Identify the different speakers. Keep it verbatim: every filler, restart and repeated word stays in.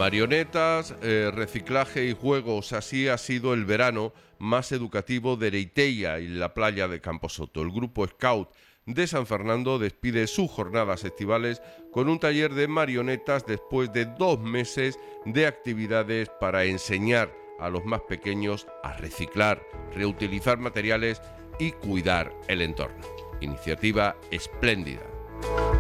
Speaker 1: Marionetas, eh, reciclaje y juegos, así ha sido el verano más educativo de Ereiteia y la playa de Camposoto. El grupo Scout de San Fernando despide sus jornadas estivales con un taller de marionetas después de dos meses de actividades para enseñar a los más pequeños a reciclar, reutilizar materiales y cuidar el entorno. Iniciativa espléndida.